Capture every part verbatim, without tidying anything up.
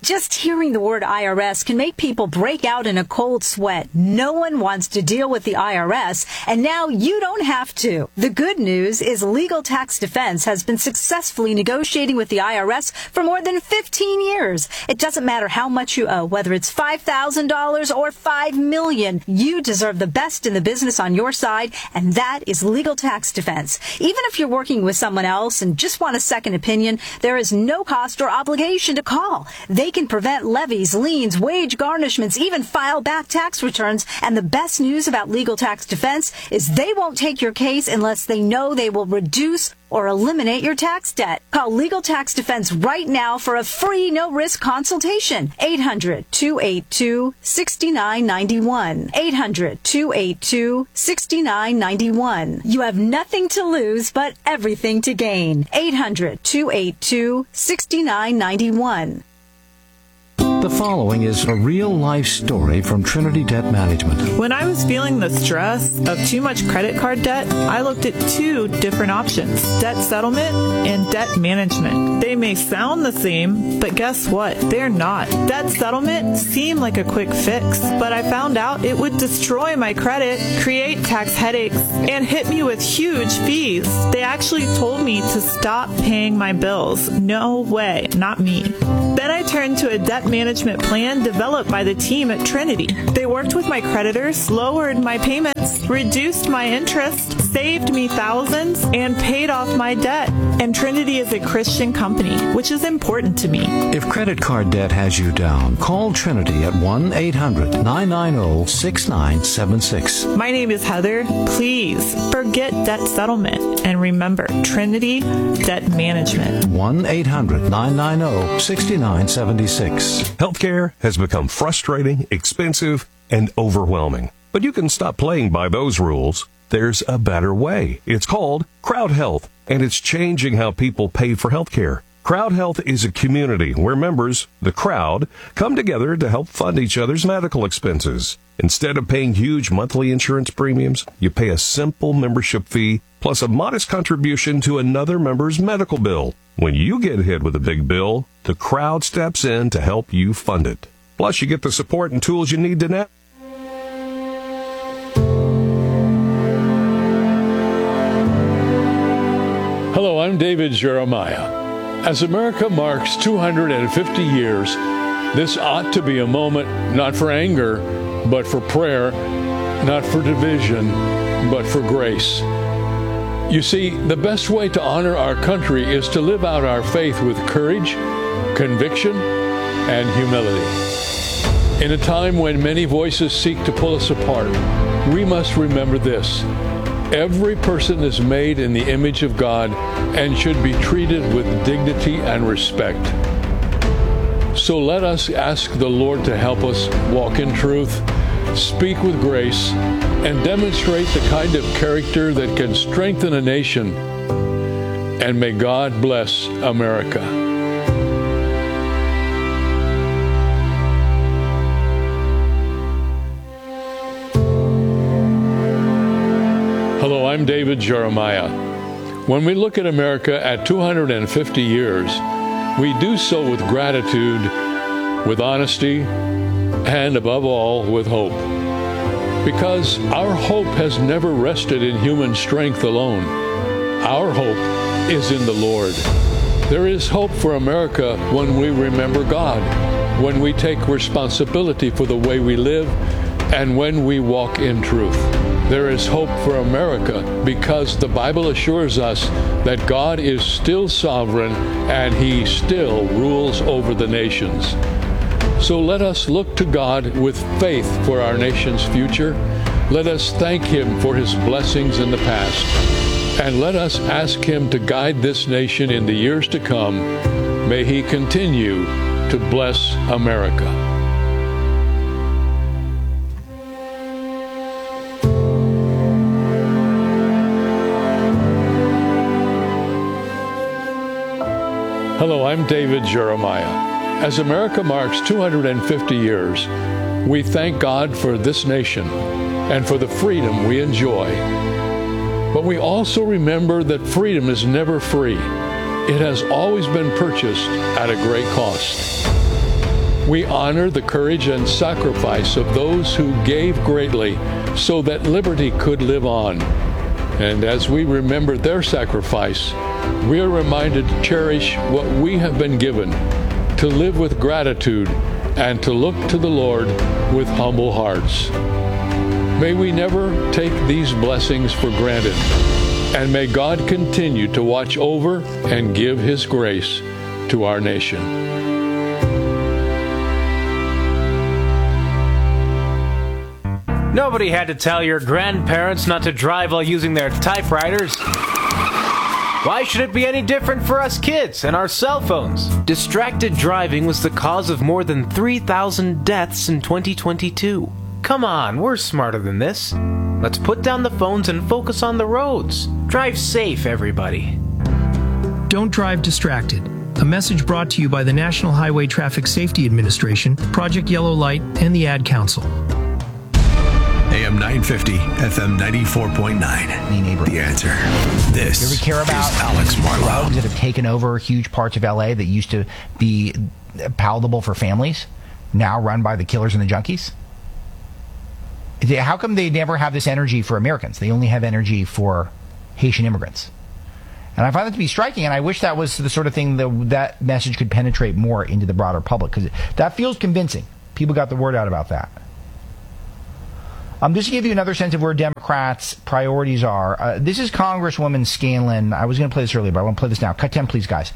Just hearing the word I R S can make people break out in a cold sweat. No one wants to deal with the I R S, and now you don't have to. The good news is Legal Tax Defense has been successfully negotiating with the I R S for more than fifteen years. It doesn't matter how much you owe, whether it's five thousand dollars or five million dollars. You deserve the best in the business on your side, and that is Legal Tax Defense. Even if you're working with someone else and just want a second opinion, there is no cost or obligation to call. They can prevent levies, liens, wage garnishments, even file back tax returns. And the best news about Legal Tax Defense is they won't take your case unless they know they will reduce or eliminate your tax debt. Call Legal Tax Defense right now for a free no-risk consultation. eight hundred, two eight two, six nine nine one. eight hundred, two eight two, six nine nine one. You have nothing to lose but everything to gain. eight hundred, two eight two, six nine nine one. The following is a real-life story from Trinity Debt Management. When I was feeling the stress of too much credit card debt, I looked at two different options, debt settlement and debt management. They may sound the same, but guess what? They're not. Debt settlement seemed like a quick fix, but I found out it would destroy my credit, create tax headaches, and hit me with huge fees. They actually told me to stop paying my bills. No way, not me. Then I turned to a debt management plan developed by the team at Trinity. They worked with my creditors, lowered my payments, reduced my interest, saved me thousands, and paid off my debt. And Trinity is a Christian company, which is important to me. If credit card debt has you down, call Trinity at one eight hundred, nine nine zero, six nine seven six. My name is Heather. Please forget debt settlement and remember Trinity Debt Management. one eight hundred, nine nine zero, six nine seven six. Healthcare has become frustrating, expensive, and overwhelming. But you can stop playing by those rules. There's a better way. It's called Crowd Health, and it's changing how people pay for healthcare. Crowd Health is a community where members, the crowd, come together to help fund each other's medical expenses. Instead of paying huge monthly insurance premiums, you pay a simple membership fee plus a modest contribution to another member's medical bill. When you get hit with a big bill, the crowd steps in to help you fund it. Plus, you get the support and tools you need to navigate. Hello, I'm David Jeremiah. As America marks two hundred fifty years, this ought to be a moment not for anger, but for prayer, not for division, but for grace. You see, the best way to honor our country is to live out our faith with courage, conviction, and humility. In a time when many voices seek to pull us apart, we must remember this. Every person is made in the image of God and should be treated with dignity and respect. So let us ask the Lord to help us walk in truth, speak with grace, and demonstrate the kind of character that can strengthen a nation. And may God bless America. Hello, I'm David Jeremiah. When we look at America at two hundred fifty years, we do so with gratitude, with honesty, and above all, with hope. Because our hope has never rested in human strength alone. Our hope is in the Lord. There is hope for America when we remember God, when we take responsibility for the way we live, and when we walk in truth. There is hope for America because the Bible assures us that God is still sovereign and He still rules over the nations. So let us look to God with faith for our nation's future. Let us thank Him for His blessings in the past. And let us ask Him to guide this nation in the years to come. May He continue to bless America. Hello, I'm David Jeremiah. As America marks two hundred fifty years, we thank God for this nation and for the freedom we enjoy. But we also remember that freedom is never free. It has always been purchased at a great cost. We honor the courage and sacrifice of those who gave greatly so that liberty could live on. And as we remember their sacrifice, we are reminded to cherish what we have been given, to live with gratitude, and to look to the Lord with humble hearts. May we never take these blessings for granted, and may God continue to watch over and give His grace to our nation. Nobody had to tell your grandparents not to drive while using their typewriters. Why should it be any different for us kids and our cell phones? Distracted driving was the cause of more than three thousand deaths in twenty twenty-two. Come on, we're smarter than this. Let's put down the phones and focus on the roads. Drive safe, everybody. Don't drive distracted. A message brought to you by the National Highway Traffic Safety Administration, Project Yellow Light, and the Ad Council. A M nine fifty, F M ninety-four point nine. The Answer. This Do we care about is Alex Marlowe. Roads that have taken over huge parts of L A that used to be palatable for families, now run by the killers and the junkies? How come they never have this energy for Americans? They only have energy for Haitian immigrants. And I find that to be striking, and I wish that was the sort of thing that that message could penetrate more into the broader public, because that feels convincing. People got the word out about that. Um, just to give you another sense of where Democrats' priorities are, uh, this is Congresswoman Scanlon. I was going to play this earlier, but I want to play this now. Cut ten, please, guys.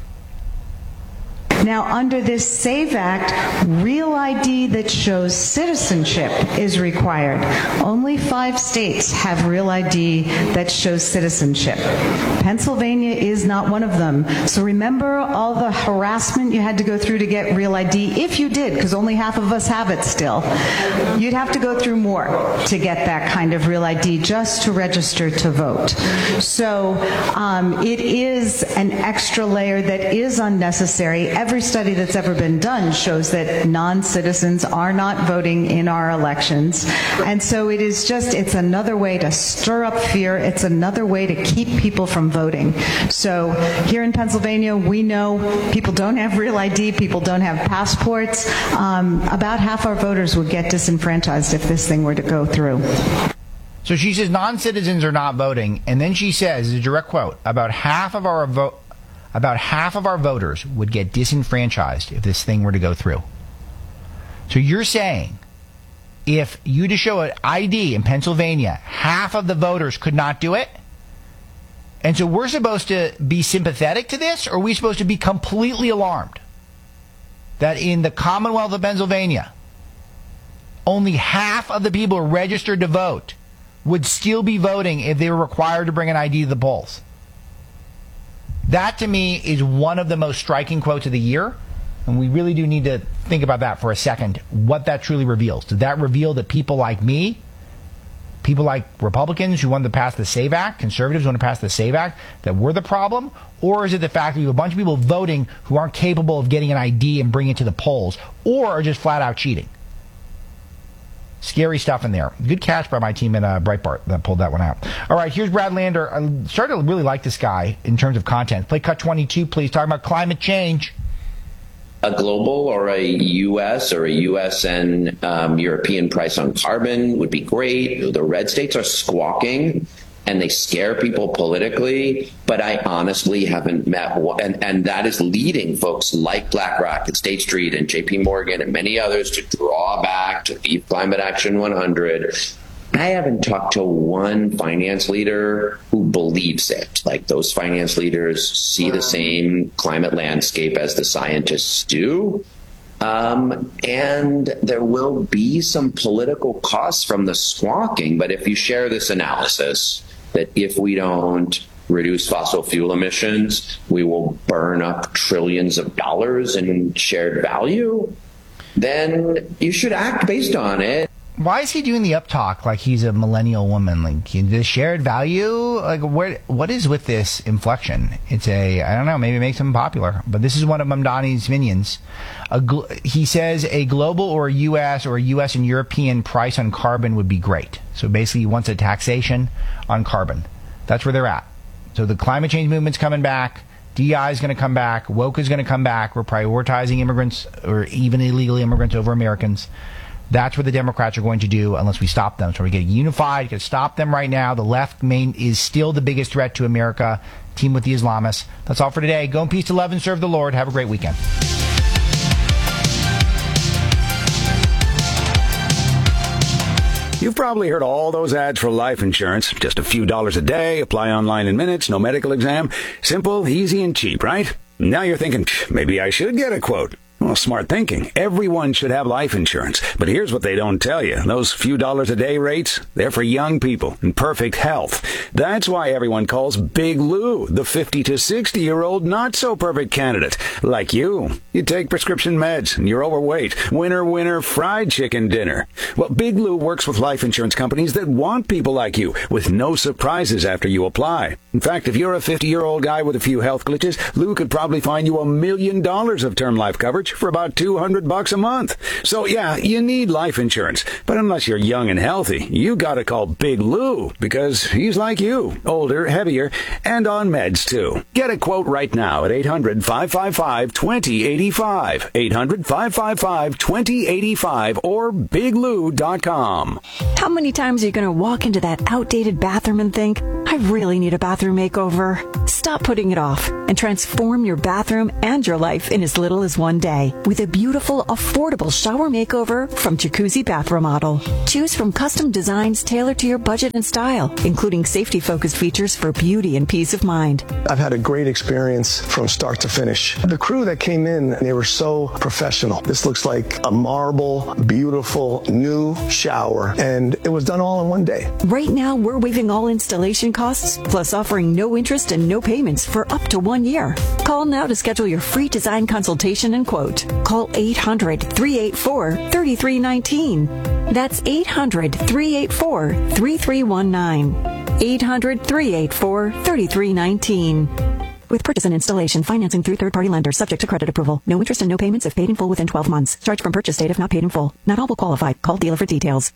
Now, under this SAVE Act, real I D that shows citizenship is required. Only five states have real I D that shows citizenship. Pennsylvania is not one of them. So remember all the harassment you had to go through to get real I D? If you did, because only half of us have it still. You'd have to go through more to get that kind of real I D just to register to vote. So um, it is an extra layer that is unnecessary. Every study that's ever been done shows that non-citizens are not voting in our elections. And so it is just, it's another way to stir up fear. It's another way to keep people from voting. So here in Pennsylvania, we know people don't have real I D, people don't have passports. Um, about half our voters would get disenfranchised if this thing were to go through. So she says non-citizens are not voting, and then she says, a direct quote, about half of our vote About half of our voters would get disenfranchised if this thing were to go through. So you're saying if you to show an I D in Pennsylvania, half of the voters could not do it? And so we're supposed to be sympathetic to this, or are we supposed to be completely alarmed that in the Commonwealth of Pennsylvania, only half of the people registered to vote would still be voting if they were required to bring an I D to the polls? That, to me, is one of the most striking quotes of the year, and we really do need to think about that for a second, what that truly reveals. Does that reveal that people like me, people like Republicans who wanted to pass the SAVE Act, conservatives who want to pass the SAVE Act, that we're the problem? Or is it the fact that we have a bunch of people voting who aren't capable of getting an I D and bringing it to the polls, or are just flat-out cheating? Scary stuff in there. Good catch by my team in uh, Breitbart that pulled that one out. All right, here's Brad Lander. I started to really like this guy in terms of content. Play cut twenty-two, please. Talking about climate change. A global or a U S or a U S and um, European price on carbon would be great. The red states are squawking, and they scare people politically, but I honestly haven't met one, and, and that is leading folks like BlackRock and State Street and J P Morgan and many others to draw back, to leave Climate Action one hundred. I haven't talked to one finance leader who believes it. Like, those finance leaders see the same climate landscape as the scientists do. Um, and there will be some political costs from the squawking, but if you share this analysis, that if we don't reduce fossil fuel emissions, we will burn up trillions of dollars in shared value, then you should act based on it. Why is he doing the uptalk like he's a millennial woman? Like, the shared value? Like, what, what is with this inflection? It's a, I don't know, maybe it makes him popular. But this is one of Mamdani's minions. A gl- he says a global or a U S or a U S and European price on carbon would be great. So basically he wants a taxation on carbon. That's where they're at. So the climate change movement's coming back. D I is going to come back. Woke is going to come back. We're prioritizing immigrants or even illegal immigrants over Americans. That's what the Democrats are going to do unless we stop them. So we're getting unified. Got to stop them right now. The left main is still the biggest threat to America. Team with the Islamists. That's all for today. Go in peace to love and serve the Lord. Have a great weekend. You've probably heard all those ads for life insurance. Just a few dollars a day, apply online in minutes, no medical exam. Simple, easy, and cheap, right? Now you're thinking, maybe I should get a quote. Well, smart thinking. Everyone should have life insurance. But here's what they don't tell you. Those few dollars a day rates, they're for young people in perfect health. That's why everyone calls Big Lou the fifty to sixty-year-old not-so-perfect candidate. Like you. You take prescription meds, and you're overweight. Winner, winner, fried chicken dinner. Well, Big Lou works with life insurance companies that want people like you, with no surprises after you apply. In fact, if you're a fifty-year-old guy with a few health glitches, Lou could probably find you a million dollars of term life coverage for about two hundred bucks a month. So yeah, you need life insurance. But unless you're young and healthy, you gotta call Big Lou, because he's like you, older, heavier, and on meds too. Get a quote right now at eight hundred, five five five, two zero eight five, eight hundred, five five five, two zero eight five, or big lou dot com. How many times are you going to walk into that outdated bathroom and think, I really need a bathroom makeover? Stop putting it off and transform your bathroom and your life in as little as one day with a beautiful, affordable shower makeover from Jacuzzi Bath Remodel. Choose from custom designs tailored to your budget and style, including safety-focused features for beauty and peace of mind. I've had a great experience from start to finish. The crew that came in, they were so professional. This looks like a marble, beautiful, new shower, and it was done all in one day. Right now, we're waiving all installation costs, plus offering no interest and no payments for up to one year. Call now to schedule your free design consultation and quote. Call eight hundred, three eight four, three three one nine. That's eight hundred, three eight four, three three one nine. eight hundred, three eight four, three three one nine. With purchase and installation, financing through third-party lenders, subject to credit approval. No interest and no payments if paid in full within twelve months. Charge from purchase date if not paid in full. Not all will qualify. Call dealer for details.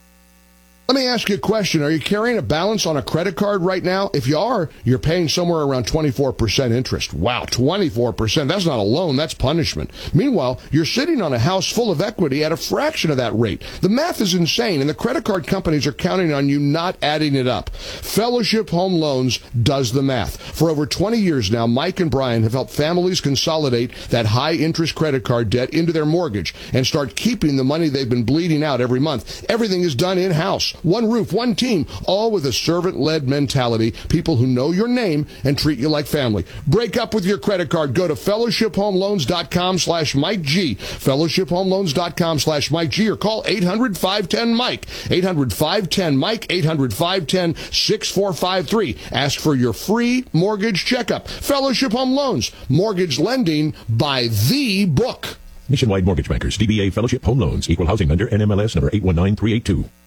Let me ask you a question. Are you carrying a balance on a credit card right now? If you are, you're paying somewhere around twenty-four percent interest. Wow, twenty-four percent. That's not a loan, that's punishment. Meanwhile, you're sitting on a house full of equity at a fraction of that rate. The math is insane, and the credit card companies are counting on you not adding it up. Fellowship Home Loans does the math. For over twenty years now, Mike and Brian have helped families consolidate that high-interest credit card debt into their mortgage and start keeping the money they've been bleeding out every month. Everything is done in-house. One roof, one team, all with a servant-led mentality, people who know your name and treat you like family. Break up with your credit card. Go to fellowship home loans dot com slash Mike G, fellowship home loans dot com slash Mike G, or call eight hundred, five one zero, Mike, eight hundred, five one zero, Mike, eight hundred, five one zero, six four five three. Ask for your free mortgage checkup. Fellowship Home Loans, mortgage lending by the book. Nationwide Mortgage Bankers, D B A Fellowship Home Loans, Equal Housing Lender, N M L S number eight one nine three eight two.